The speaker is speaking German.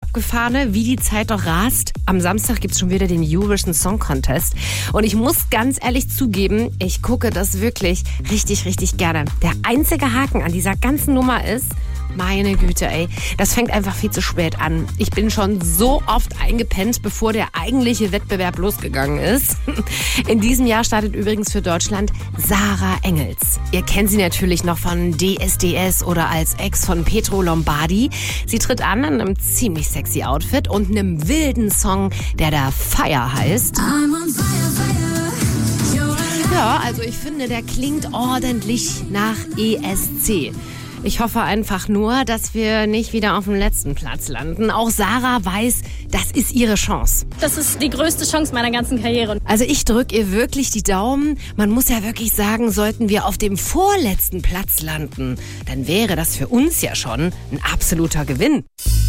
abgefahrene, wie die Zeit doch rast. Am Samstag gibt's schon wieder den Eurovision Song Contest. Und ich muss ganz ehrlich zugeben, ich gucke das wirklich richtig, richtig gerne. Der einzige Haken an dieser ganzen Nummer ist, meine Güte, ey, das fängt einfach viel zu spät an. Ich bin schon so oft eingepennt, bevor der eigentliche Wettbewerb losgegangen ist. In diesem Jahr startet übrigens für Deutschland Sarah Engels. Ihr kennt sie natürlich noch von DSDS oder als Ex von Pietro Lombardi. Sie tritt an in einem ziemlich sexy Outfit und einem wilden Song, der da Fire heißt. Ja, also ich finde, der klingt ordentlich nach ESC. Ich hoffe einfach nur, dass wir nicht wieder auf dem letzten Platz landen. Auch Sarah weiß, das ist ihre Chance. Das ist die größte Chance meiner ganzen Karriere. Also ich drücke ihr wirklich die Daumen. Man muss ja wirklich sagen, sollten wir auf dem vorletzten Platz landen, dann wäre das für uns ja schon ein absoluter Gewinn.